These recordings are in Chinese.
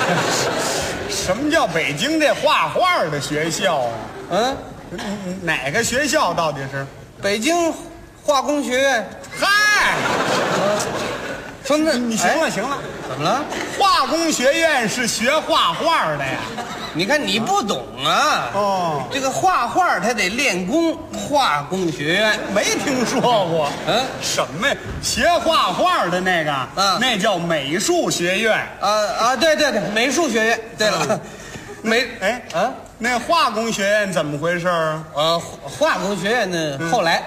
什么叫北京这画画的学校啊？哪个学校到底是？ 北京化工学院。 嗨， 说那你行了行了， 怎么了？ 化工学院是学画画的呀。 你看你不懂啊。 哦， 这个画画他得练功，化工学院没听说过。什么呀？学画画的那个，那叫美术学院。 对，美术学院。对了， 那化工学院怎么回事啊？ 化工学院呢？后来，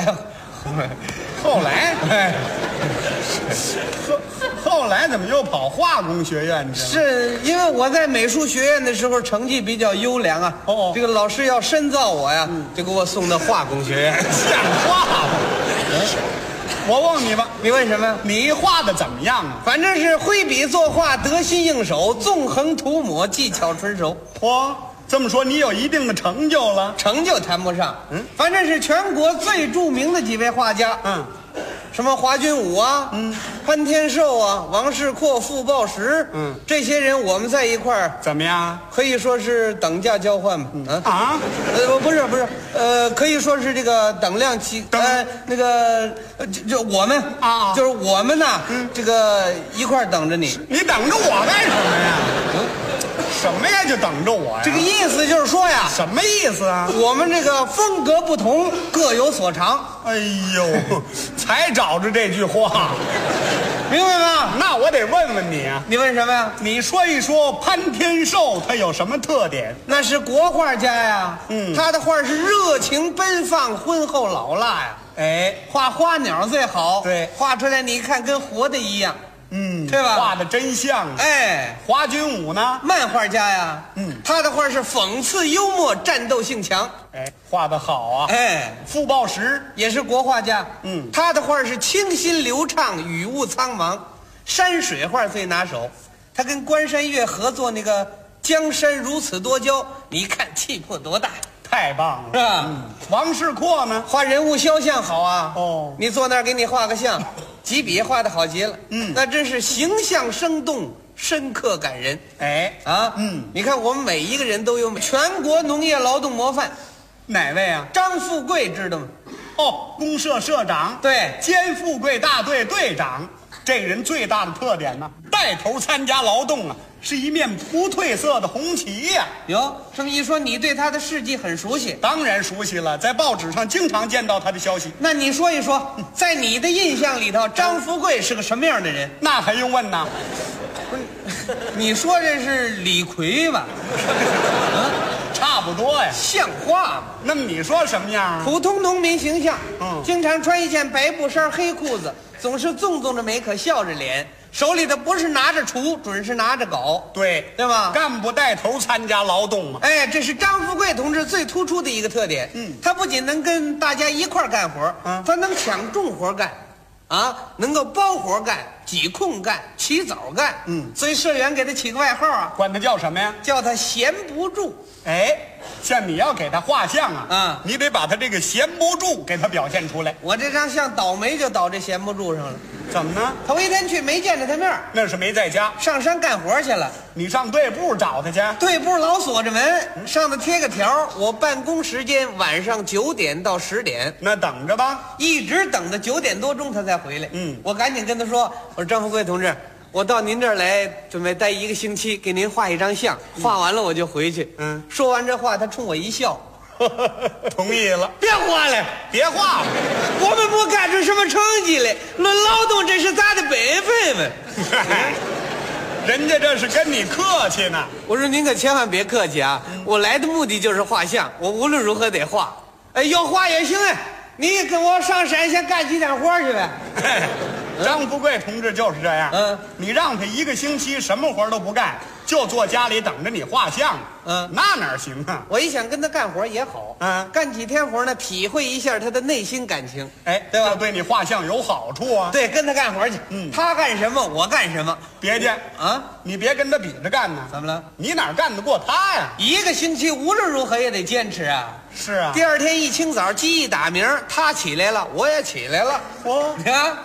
后来怎么又跑化工学院去了？ 是因为我在美术学院的时候成绩比较优良啊。这个老师要深造我呀，就给我送到化工学院。 像话吗？我问你吧， 你问什么呀？ 你画的怎么样啊？ 反正是挥笔作画，得心应手，纵横涂抹，技巧纯熟。 嚯，这么说你有一定的成就了？ 成就谈不上，反正是全国最著名的几位画家。什么华君武啊，潘天寿啊，王世阔、傅抱石，这些人我们在一块儿怎么样？ 可以说是等价交换吧。不是，可以说是这个等量齐。那个就我们啊，就是我们呐，这个一块儿等着你。 你等着我干什么呀？什么呀？就等着我呀？ 这个意思就是说呀， 什么意思啊？ 我们这个风格不同，各有所长。 哎呦，才找着这句话， 明白吗？ 那我得问问你啊， 你问什么呀？ 你说一说潘天寿他有什么特点？ 那是国画家呀，他的画是热情奔放、婚后老辣呀。画花鸟最好， 对， 画出来你一看跟活的一样。对吧？ 画的真像。华君武呢？ 漫画家呀。他的画是讽刺幽默，战斗性强。 画的好啊。傅抱石也是国画家。他的画是清新流畅，语无苍茫，山水画最拿手。他跟关山月合作那个《江山如此多娇》，你一看气魄多大， 太棒了， 是吧？ 王世阔呢？ 画人物肖像好啊。 哦， 你坐那儿给你画个像。几笔画的好极了，那真是形象生动，深刻感人。你看我们每一个人都有全国农业劳动模范， 哪位啊？ 张富贵知道吗？ 公社社长， 对， 兼富贵大队队长。这个人最大的特点呢，带头参加劳动啊，是一面不褪色的红旗呀。 哟，这么一说，你对他的事迹很熟悉？ 当然熟悉了，在报纸上经常见到他的消息。 那你说一说，在你的印象里头，张富贵是个什么样的人？ 那还用问呢？ 不是，你说这是李逵吧？ 差不多呀， 像话吗？ 那么你说什么样？ 普通农民形象，经常穿一件白布衫、黑裤子，总是纵着眉，可笑着脸，手里的不是拿着锄，准是拿着镐，对吧？ 干部带头参加劳动嘛。 这是张富贵同志最突出的一个特点。他不仅能跟大家一块儿干活，他能抢重活干，能够包活干、挤空干、起早干。所以社员给他起个外号啊， 管他叫什么呀？ 叫他闲不住。 像你要给他画像啊，你得把他这个闲不住给他表现出来。 我这张像倒霉就倒这闲不住上了。 怎么呢？ 头一天去没见着他面， 那是没在家， 上山干活去了。 你上队部找他去？ 队部老锁着门，上头贴个条，我办公时间晚上9点到10点。 那等着吧， 一直等到9点多钟他才回来。我赶紧跟他说，我说张富贵同志，我到您这儿来准备待1个星期，给您画一张像，画完了我就回去。说完这话，他冲我一笑， 同意了。 别画了， 别画了， 我们不干出什么成绩来，论劳动这是咱的本分嘛。 人家这是跟你客气呢。 我说您可千万别客气啊，我来的目的就是画像，我无论如何得画。要画也行你跟我上山先干几天活去呗。 张富贵同志就是这样。你让他1个星期什么活都不干，就坐家里等着你画像。那哪行啊？ 我一想跟他干活也好。干几天活呢，体会一下他的内心感情。 对吧？对你画像有好处啊。 对，跟他干活去。他干什么我干什么。 别介你别跟他比着干呢。 怎么了？ 你哪干得过他呀 ？1个星期无论如何也得坚持啊。 是啊。 第2天一清早鸡一打鸣，他起来了，我也起来了。 你看